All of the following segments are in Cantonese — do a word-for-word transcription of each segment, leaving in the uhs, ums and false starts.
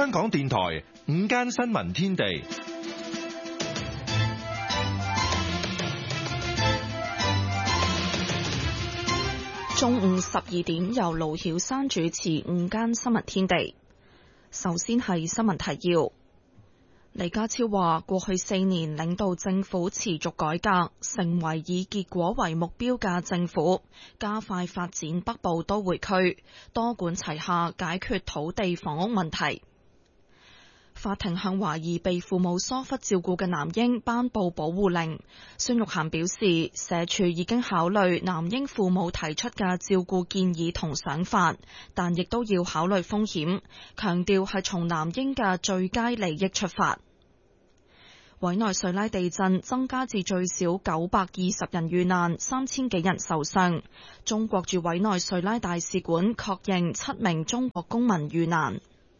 香港電台午間新聞天地。 中午十二點，由盧曉珊主持午間新聞天地。首先係新聞提要。李家超話，過去四年領導政府持續改革，成為以結果為目標嘅政府，加快發展北部都會區，多管齊下解決土地房屋問題。法庭向懷疑被父母疏忽照顧嘅男嬰頒布保護令。孫玉菡表示，社署已經考慮男嬰父母提出嘅照顧建議同想法，但亦都要考慮風險，強調係從男嬰嘅最佳利益出發。委內瑞拉地震增加至最少九百二十人遇難，三千幾人受傷。中國駐委內瑞拉大使館確認七名中國公民遇難。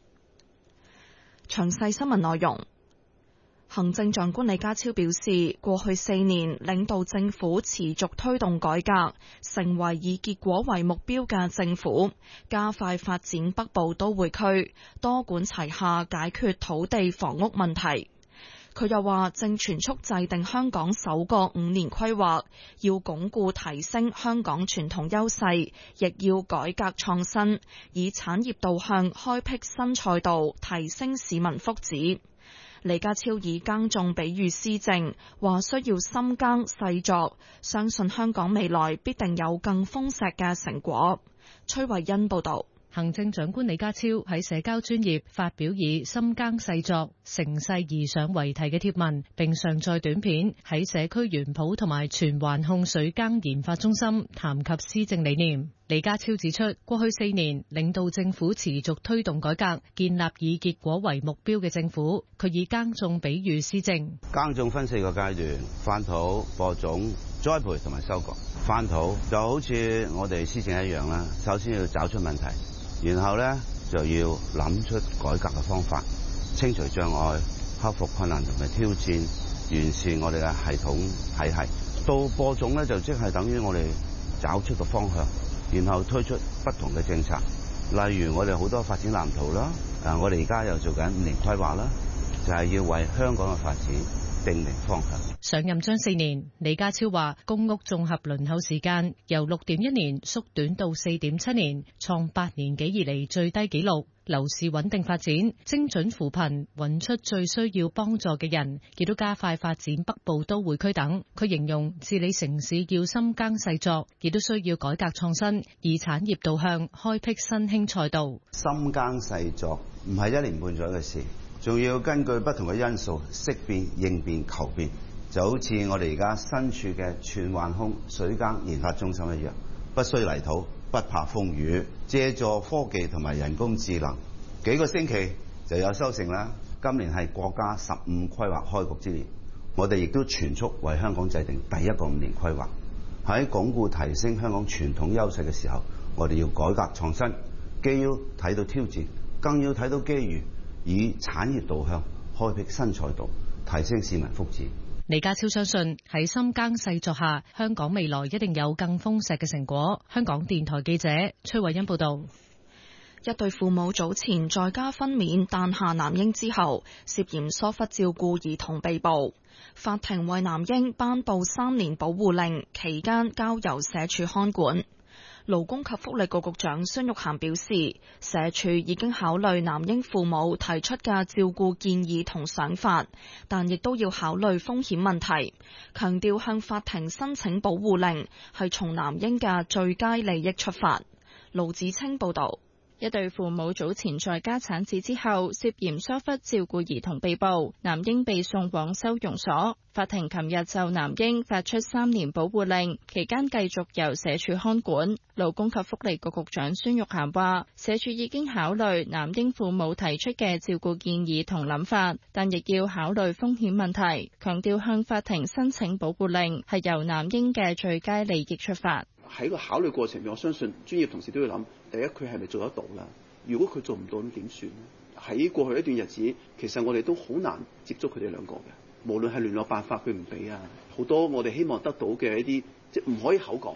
詳細新聞內容。行政長官李家超表示，過去四年領導政府持續推動改革，成為以結果為目標嘅政府，加快發展北部都會區，多管齊下解決土地房屋問題。佢又話，正全速制定香港首個五年規劃，要鞏固提升香港傳統優勢，亦要改革創新，以產業導向開闢新賽道，提升市民福祉。李家超以耕種比喻施政，話需要深耕細作，相信香港未來必定有更豐碩嘅成果。崔慧欣報導。 行政長官李家超喺社交專頁發表以深耕細作、乘勢而上為題嘅貼文，並上載短片喺社區園圃同埋全環控水耕研發中心談及施政理念。李家超指出，過去四年領導政府持續推動改革，建立以結果為目標嘅政府。佢以耕種比喻施政。 耕種分四個階段：翻土、播種、栽培同埋收割。翻土就好似我哋施政一樣啦，首先要找出問題。然後咧就要諗出改革嘅方法，清除障礙，克服困難同埋挑戰，完善我哋嘅系統體系。到播種咧就即係等於我哋找出個方向，然後推出不同嘅政策。例如我哋好多發展藍圖啦，誒我哋而家又做緊五年規劃啦，就係要為香港嘅發展定明方向。 上任將四年，李家超話公屋綜合輪候時間由六點一年縮短到四點七年，創八年幾以嚟最低紀錄。樓市穩定發展，精準扶貧，揾出最需要幫助嘅人，亦都加快發展北部都會區等。佢形容治理城市要深耕細作，亦都需要改革創新，以產業導向開闢新興賽道。 深耕細作唔係一年半載嘅事，仲要根據不同嘅因素識變、應變、求變。就好似我哋而家身處嘅全環控水耕研發中心一樣，不需泥土，不怕風雨，借助科技同埋人工智能，幾個星期就有收成啦。今年係國家十五規劃開局之年，我哋亦都全速為香港制定第一個五年規劃。喺鞏固提升香港傳統優勢嘅時候，我哋要改革創新，既要睇到挑戰，更要睇到機遇，以產業導向開闢新賽道，提升市民福祉。 李家超相信喺深耕細作下，香港未來一定有更豐碩嘅成果。香港電台記者崔慧欣報道。 一對父母早前在家分娩誕下男嬰之後，涉嫌疏忽照顧兒童被捕。法庭為男嬰頒布三年保護令，期間交由社署看管。勞工及福利局局長孫玉菡表示，社署已經考慮男嬰父母提出嘅照顧建議同想法，但亦都要考慮風險問題，強調向法庭申請保護令係從男嬰嘅最佳利益出發。盧子清報導。 一對父母早前在家產子之後，涉嫌疏忽照顧兒童被捕，男嬰被送往收容所。法庭琴日就男嬰發出三年保護令，期間繼續由社署看管。勞工及福利局局長孫玉菡話，社署已經考慮男嬰父母提出嘅照顧建議同諗法，但亦要考慮風險問題，強調向法庭申請保護令係由男嬰嘅最佳利益出發。 喺個考慮過程入面，我相信專業同事都要諗，第一佢係咪做得到啦？如果佢做唔到咁點算咧？喺過去一段日子，其實我哋都好難接觸佢哋兩個嘅，無論係聯絡辦法佢唔俾啊，好多我哋希望得到嘅一啲即係唔可以口講噶嘛。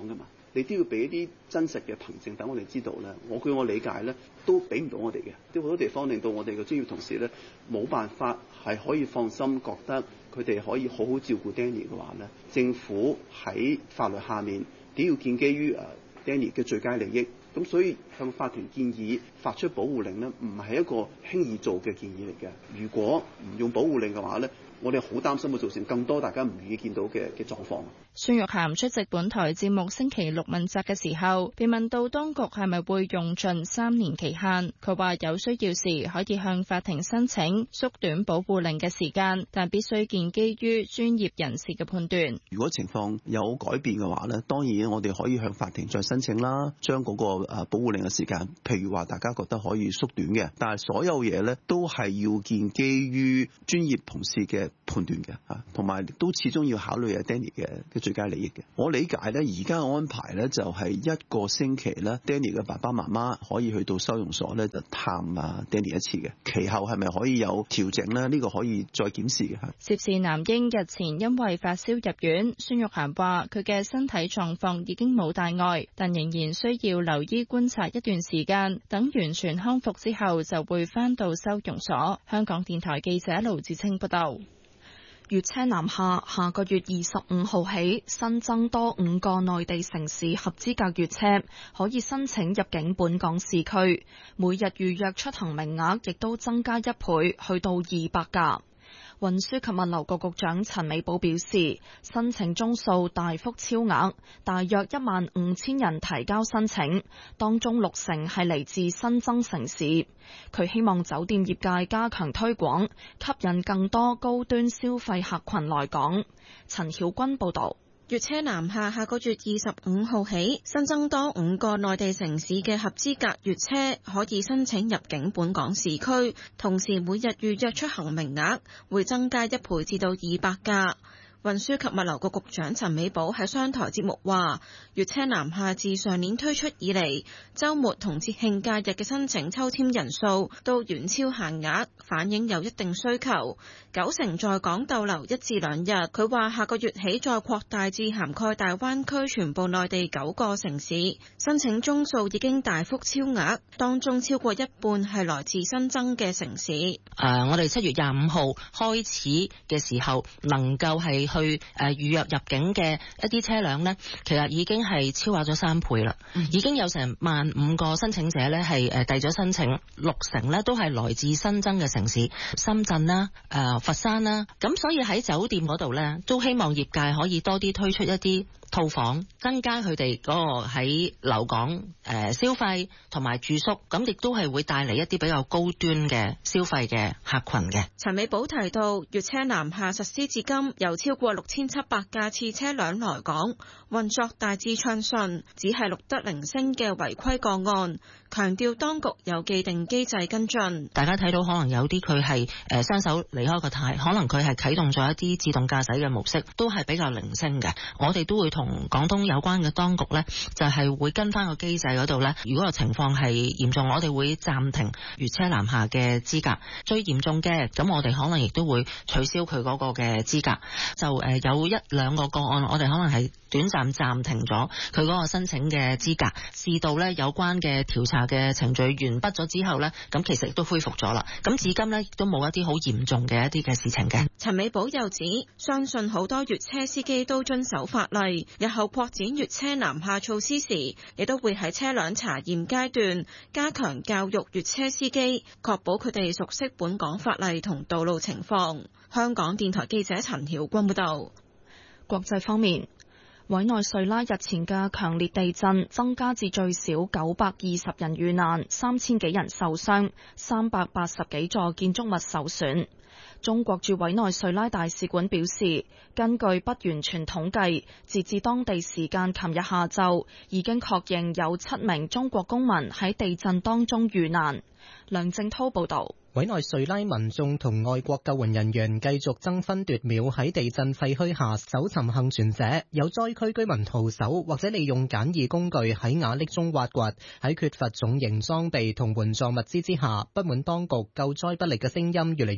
你都要俾一啲真實嘅憑證等我哋知道咧。我據我理解咧，都俾唔到我哋嘅，都好多地方令到我哋嘅專業同事咧冇辦法係可以放心覺得佢哋可以好好照顧 Danny 嘅話咧，政府喺法律下面都要建基於誒 Danny 嘅最佳利益。咁所以向法庭建議發出保護令呢，唔係一個輕易做嘅建議嚟嘅。如果唔用保護令嘅話呢，我哋好擔心會造成更多大家唔願意見到嘅嘅狀況。 孫玉菡出席本台節目星期六問責嘅時候，被問到當局係咪會用盡三年期限，佢話有需要時可以向法庭申請縮短保護令嘅時間，但必須建基於專業人士嘅判斷。 如果情況有改變嘅話呢，當然我哋可以向法庭再申請啦，將嗰個誒保護令嘅時間，譬如話大家覺得可以縮短嘅，但係所有嘢呢都係要建基於專業同事嘅判斷嘅嚇，同埋都始終要考慮阿 Danny 嘅嘅最佳利益嘅。我理解咧，而家嘅安排咧就係一個星期咧 ，Danny 嘅爸爸媽媽可以去到收容所咧就探啊 Danny 一次嘅。其後係咪可以有調整咧？呢、這個可以再檢視嘅。 涉事男嬰日前因為發燒入院，孫玉菡話佢嘅身體狀況已經冇大礙，但仍然需要留醫觀察一段時間，等完全康復之後就會返到收容所。香港電台記者盧志清報道。 粵車南下，下個月二十五號起新增多五個內地城市合資格粵車可以申請入境本港市區，每日預約出行名額亦都增加一倍，去到二百架。運輸及物流局局長陳美寶表示，申請宗數大幅超額，大約一萬五千人提交申請，當中六成係嚟自新增城市。佢希望酒店業界加強推廣，吸引更多高端消費客群來港。陳曉君報導。 粵車南下下個月二十五號起，新增多五個內地城市嘅合資格粵車可以申請入境本港市區，同時每日預約出行名額會增加一倍至到二百架。運輸及物流局局長陳美寶喺商台節目話，粵車南下自上年推出以嚟，週末同節慶假日嘅申請抽籤人數都遠超限額，反映有一定需求。九成在港逗留一至兩日。佢話下個月起再擴大至涵蓋大灣區全部內地九個城市，申請宗數已經大幅超額，當中超過一半係來自新增嘅城市。誒、 呃，我哋七月廿五號開始嘅時候，能夠係去誒預約入境嘅一啲車輛呢，其實已經係超額咗三倍啦，已經有成萬五個申請者呢係誒遞咗申請，六成呢都係來自新增嘅城市，深圳啦、誒、呃、佛山啦，咁所以喺酒店嗰度呢，都希望業界可以多啲推出一啲套房，增加佢哋嗰個喺留港誒消費同埋住宿，咁亦都係會帶嚟一啲比較高端嘅消費嘅客群嘅。 陳美寶提到，粵車南下實施至今，有超過六千七百架次車輛來港，運作大致暢順，只係錄得零星嘅違規個案。強調當局有既定機制跟進。 大家睇到可能有啲佢係誒雙手離開個軚，可能佢係啟動咗一啲自動駕駛嘅模式，都係比較零星嘅。我哋都會同廣東有關嘅當局呢，就係、是、會跟翻個機制嗰度呢。如果個情況係嚴重，我哋會暫停粵車南下嘅資格。最嚴重嘅，咁我哋可能亦都會取消佢嗰個嘅資格。就誒有一兩個個案，我哋可能係短暫暫停咗佢嗰個申請嘅資格，至到呢有關嘅調查嘅程序完畢咗之後呢，咁其實亦都恢復咗啦。咁至今呢，亦都冇一啲好嚴重嘅一啲嘅事情嘅。 陳美寶又指，相信好多粵車司機都遵守法例，日後擴展粵車南下措施時，亦都會喺車輛查驗階段加強教育粵車司機，確保佢哋熟悉本港法例同道路情況。香港電台記者陳曉君報道。 國際方面，委內瑞拉日前嘅強烈地震增加至最少九百二十人遇難，三千幾人受傷，三百八十幾座建築物受損。中國駐委內瑞拉大使館表示，根據不完全統計，截至當地時間琴日下晝，已經確認有七名中國公民喺地震當中遇難。梁正濤報道。 委內瑞拉民眾同外國救援人員繼續爭分奪秒喺地震廢墟下搜尋幸存者，有災區居民徒手或者利用簡易工具喺瓦礫中挖掘。喺缺乏重型裝備同援助物資之下，不滿當局救災不力嘅聲音越嚟越多。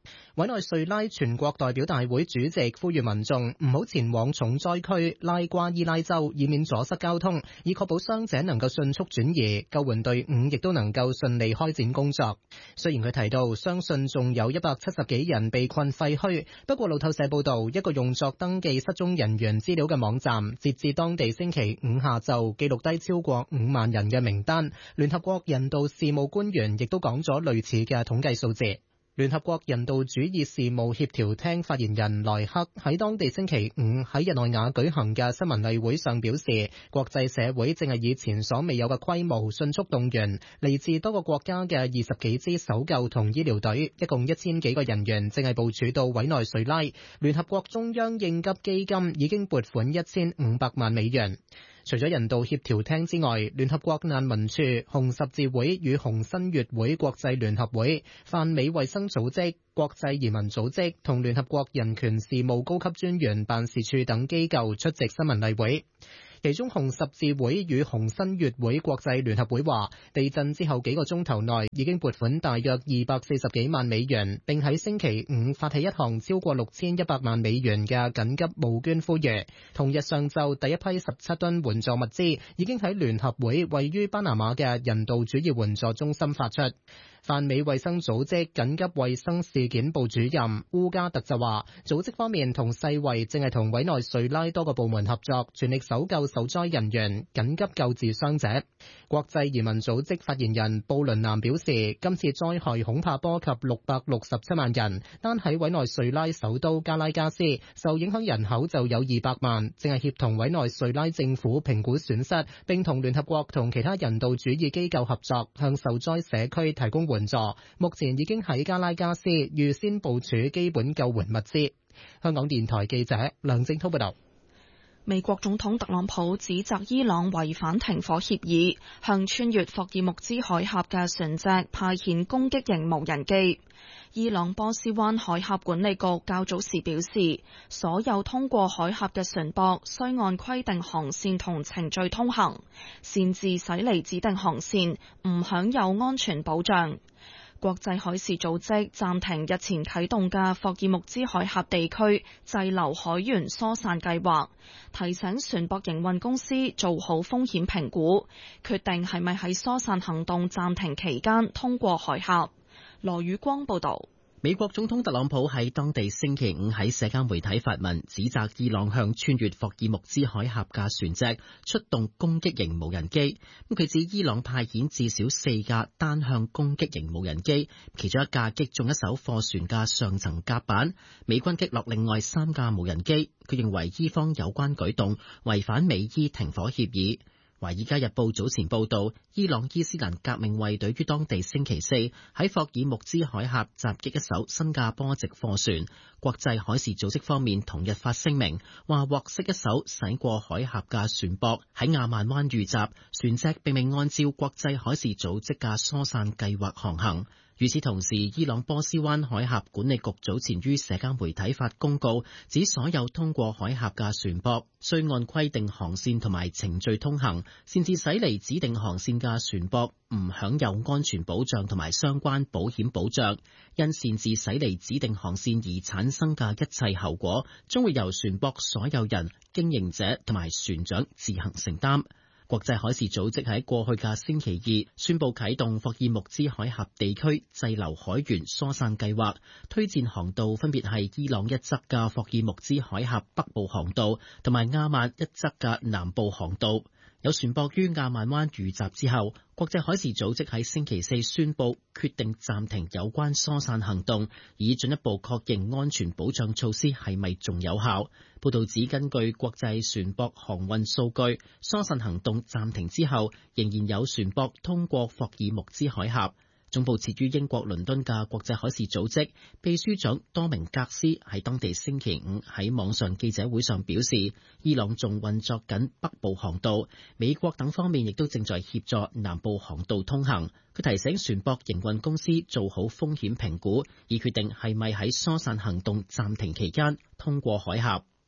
委內瑞拉全國代表大會主席呼籲民眾唔好前往重災區拉瓜伊拉州，以免阻塞交通，以確保傷者能夠迅速轉移，救援隊伍亦都能夠順利開展工作。雖然佢提到相信仲有一百七十幾人被困廢墟，不過路透社報道，一個用作登記失蹤人員資料嘅網站，截至當地星期五下晝記錄低超過五萬人嘅名單。聯合國人道事務官員亦都講咗類似嘅統計數字。聯合國人道主義事務協調廳發言人萊克喺當地星期五喺日內瓦舉行嘅新聞例會上表示，國際社會正係以前所未有嘅規模迅速動員嚟自多個國家嘅二十幾支搜救同醫療隊，一共一千幾個人員正係部署到委內瑞拉。聯合國中央應急基金已經撥款一千五百萬美元。除咗人道協調廳之外，聯合國難民署、紅十字會與紅新月會國際聯合會、泛美衛生組織、國際移民組織同聯合國人權事務高級專員辦事處等機構出席新聞例會。其中紅十字會與紅新月會國際聯合會話，地震之後幾個鐘頭內已經撥款大約二百四十幾萬美元，並喺星期五發起一項超過六千一百萬美元嘅緊急募捐呼籲。同日上晝，第一批十七噸援助物資已經喺聯合會位於巴拿馬嘅人道主義援助中心發出。泛美衛生組織緊急衛生事件部主任烏加特就話，組織方面同世衛正係同委內瑞拉多個部門合作，全力搜救受災人員，緊急救治傷者。國際移民組織發言人布倫南表示，今次災害恐怕波及六百六十七萬人，單喺委內瑞拉首都加拉加斯，受影響人口就有二百萬，正係協同委內瑞拉政府評估損失，並同聯合國同其他人道主義機構合作，向受災社區提供援助。目前已經喺加拉加斯預先部署基本救援物資。香港電台記者梁正滔報道。 美國總統特朗普指責伊朗違反停火協議，向穿越霍爾木茲海峽嘅船隻派遣攻擊型無人機。伊朗波斯灣海峽管理局較早時表示，所有通過海峽嘅船舶需按規定航線同程序通行，擅自駛離指定航線唔享有安全保障。國際海事組織暫停日前啟動嘅霍爾木茲海峽地區滯留海員疏散計劃，提醒船舶營運公司做好風險評估，決定係咪喺疏散行動暫停期間通過海峽。羅宇光報道。 美國總統特朗普喺當地星期五喺社交媒體發文，指責伊朗向穿越霍爾木茲海峽嘅船隻出動攻擊型無人機。咁佢指伊朗派遣至少四架單向攻擊型無人機，其中一架擊中一艘貨船嘅上層甲板，美軍擊落另外三架無人機。佢認為伊方有關舉動違反美伊停火協議。《華爾街日報》早前報道，伊朗伊斯蘭革命衛隊於當地星期四喺霍爾木茲海峽襲擊一艘新加坡籍貨船。國際海事組織方面同日發聲明，話獲悉一艘駛過海峽嘅船舶喺亞曼灣遇襲，船隻並未按照國際海事組織嘅疏散計劃航行。與此同時，伊朗波斯灣海峽管理局早前於社交媒體發公告，指所有通過海峽嘅船舶需按規定航線同埋程序通行，擅自駛離指定航線嘅船舶唔享有安全保障同埋相關保險保障，因擅自駛離指定航線而產生嘅一切後果，將會由船舶所有人、經營者同埋船長自行承擔。國際海事組織喺過去嘅星期二宣布啟動霍爾木茲海峽地區滯留海員疏散計劃，推薦航道分別係伊朗一側嘅霍爾木茲海峽北部航道同埋亞曼一側嘅南部航道。有船舶於亞曼灣遇襲之後，國際海事組織喺星期四宣布決定暫停有關疏散行動，以進一步確認安全保障措施係咪仲有效。報道指，根據國際船舶航運數據，疏散行動暫停之後，仍然有船舶通過霍爾木茲海峽。總部設於英國倫敦嘅國際海事組織秘書長多明格斯喺當地星期五喺網上記者會上表示，伊朗仲運作緊北部航道，美國等方面亦都正在協助南部航道通行。佢提醒船舶營運公司做好風險評估，以決定係咪喺疏散行動暫停期間通過海峽。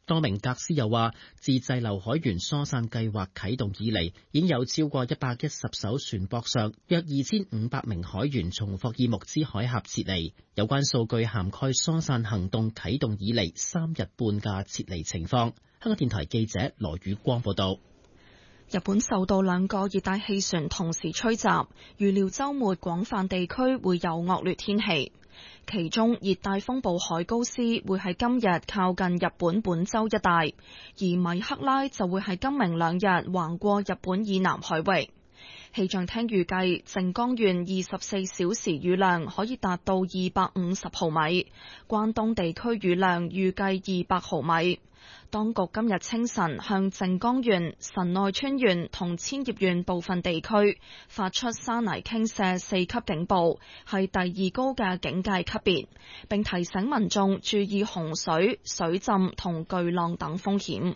多名格斯又話，自滯留海員疏散計劃啟動以嚟，已經有超過一百一十艘船舶上約二千五百名海員從霍爾木茲海峽撤離。有關數據涵蓋疏散行動啟動以嚟三日半嘅撤離情況。香港電台記者羅宇光報道。 日本受到兩個熱帶氣旋同時吹襲，預料週末廣泛地區會有惡劣天氣。其中熱帶風暴海高斯會喺今日靠近日本本州一帶，而米克拉就會喺今明兩日橫過日本以南海域。氣象廳預計靜岡縣二十四小時雨量可以達到二百五十毫米，關東地區雨量預計二百毫米。當局今日清晨向靜岡縣、神奈川縣同千葉縣部分地區發出山泥傾瀉四級警報，係第二高嘅警戒級別，並提醒民眾注意洪水、水浸同巨浪等風險。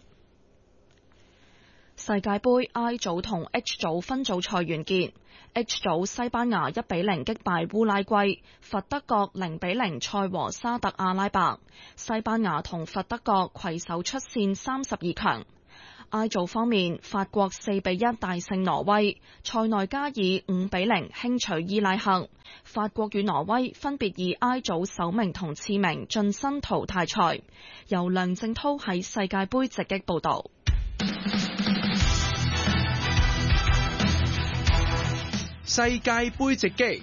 世界盃 I 組同 H 組分組賽完結。H 組西班牙一比零擊敗烏拉圭，佛得角零比零賽和沙特阿拉伯。西班牙同佛得角攜手出線三十二強。I 組方面，法國四比一大勝挪威，塞內加爾五比零輕取伊拉克。法國與挪威分別以 I 組首名同次名晉身淘汰賽。由梁正濤喺世界盃直擊報道。 世界盃直擊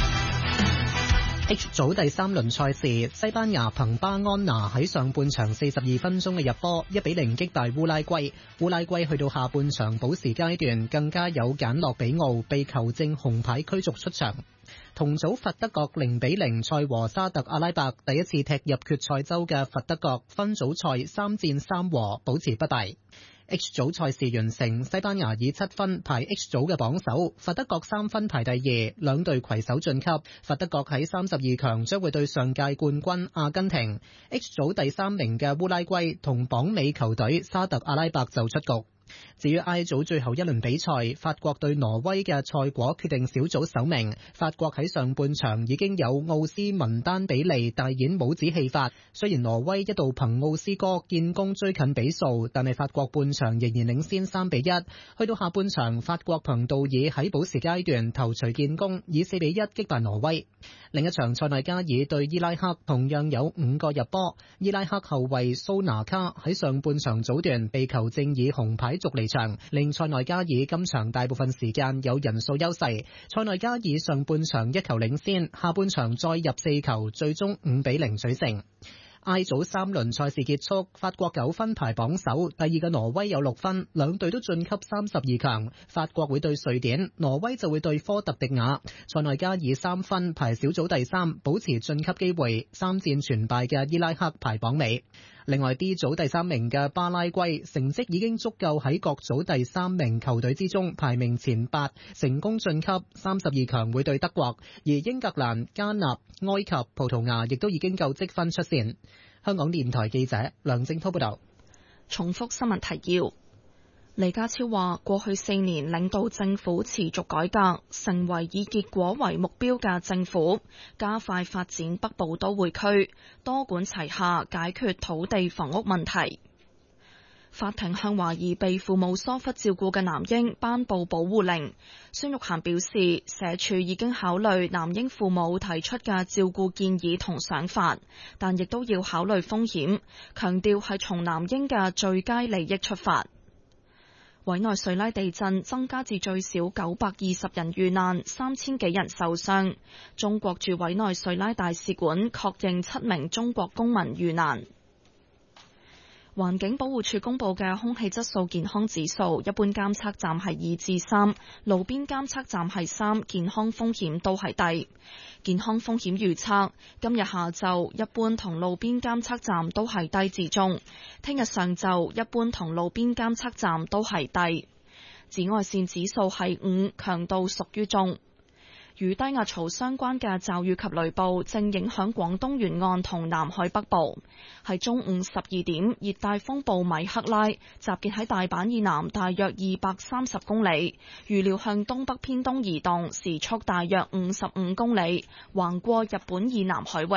H 組第三輪賽事，西班牙憑巴安拿喺上半場四十二分鐘嘅入波，一比零擊敗烏拉圭。烏拉圭去到下半場補時階段，更加有簡諾比奧被球證紅牌驅逐出場。同組佛得角零比零賽和沙特阿拉伯，第一次踢入決賽周嘅佛得角分組賽三戰三和，保持不敗。H 組賽事完成，西班牙以七分排 H 組嘅榜首，佛得角三分排第二，兩隊攜手晉級。佛得角喺三十二強將會對上屆冠軍阿根廷。H 組第三名嘅烏拉圭同榜尾球隊沙特阿拉伯就出局。至於 I 組最後一輪比賽，法國對挪威嘅賽果決定小組首名。法國喺上半場已經有奧斯文丹比利大演帽子戲法，雖然挪威一度憑奧斯哥建功追近比數，但係法國半場仍然領先三比一。去到下半場，法國憑杜爾喺補時階段頭槌建功，以四比一擊敗挪威。另一場塞內加爾對伊拉克同樣有五個入波，伊拉克後衛蘇拿卡喺上半場早段被球證以紅牌逐離場，令塞內加爾今場大部分時間有人數優勢。塞內加爾上半場一球領先，下半場再入四球，最終五比零取勝。I 組三輪賽事結束，法國九分排榜首，第二嘅挪威有六分，兩隊都晉級三十二強。法國會對瑞典，挪威就會對科特迪瓦。塞內加爾三分排小組第三，保持晉級機會。三戰全敗嘅伊拉克排榜尾。另外 D 組第三名嘅巴拉圭成績已經足夠喺各組第三名球隊之中排名前八，成功晉級三十二強會對德國，而英格蘭、加納、埃及、葡萄牙亦都已經夠積分出線。香港電台記者梁正濤報道。 重複新聞提要。李家超話：過去四年領導政府持續改革，成為以結果為目標嘅政府，加快發展北部都會區，多管齊下解決土地房屋問題。法庭向懷疑被父母疏忽照顧嘅男嬰頒布保護令。孫玉菡表示，社署已經考慮男嬰父母提出嘅照顧建議同想法，但亦都要考慮風險，強調係從男嬰嘅最佳利益出發。委內瑞拉地震增加至最少九百二十人遇難，三千幾人受傷。中國駐委內瑞拉大使館確認七名中國公民遇難。環境保護署公布嘅空氣質素健康指數，一般監測站係二至三，路邊監測站係三，健康風險都係低。健康風險預測，今日下晝一般同路邊監測站都係低至中，聽日上晝一般同路邊監測站都係低。紫外線指數係五，強度屬於中。與低壓槽相關嘅驟雨及雷暴正影響廣東沿岸同南海北部。喺中午十二點，熱帶風暴米克拉集結喺大阪以南大約二百三十公里，預料向東北偏東移動，時速大約五十五公里，橫過日本以南海域。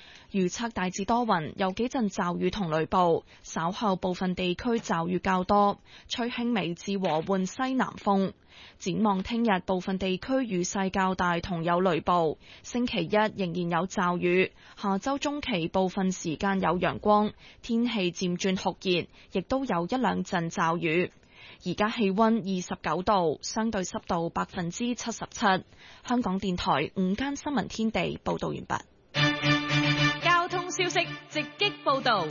預測大致多雲，有幾陣驟雨同雷暴，稍後部分地區驟雨較多，吹輕微至和緩西南風。展望聽日部分地區雨勢較大同有雷暴，星期一仍然有驟雨，下周中期部分時間有陽光，天氣漸轉酷熱，亦都有一兩陣驟雨。而家氣溫二十九度，相對濕度百分之七十七。香港電台午間新聞天地報道完畢。 交通消息直擊報道。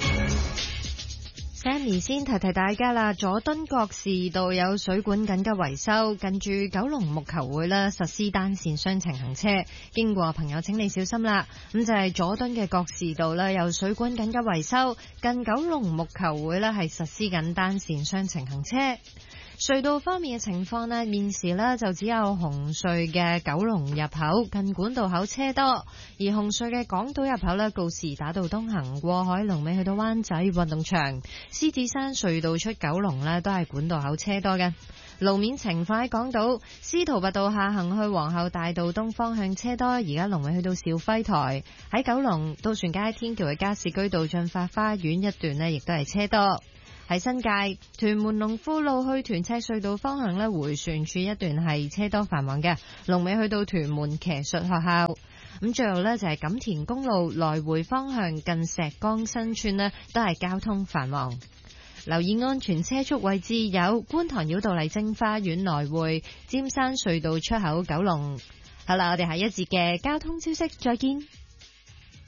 Sammy 先提提大家啦，佐敦覺士道有水管緊急維修，近住九龍木球會啦，實施單線雙程行車，經過朋友請你小心啦。咁就係佐敦嘅覺士道啦，有水管緊急維修，近九龍木球會呢係實施緊單線雙程行車。隧道方面嘅情況呢，現時呢就只有紅隧嘅九龍入口近管道口車多，而紅隧嘅港島入口呢，告士打道東行過海龍尾去到灣仔運動場，獅子山隧道出九龍呢都係管道口車多嘅。路面情況喺港島司徒拔道下行去皇后大道東方向車多，而家龍尾去到肇輝台。喺九龍渡船街天橋嘅加士居道進發花園一段呢亦都係車多。喺新界屯門龍富路去屯赤隧道方向呢，迴旋處一段係車多繁忙嘅，龍尾去到屯門騎術學校。咁最後呢，就係錦田公路來回方向近石崗新村呢，都係交通繁忙。留意安全車速位置有觀塘繞道麗晶花園來回、尖山隧道出口九龍。好啦，我哋下一節嘅交通消息再見。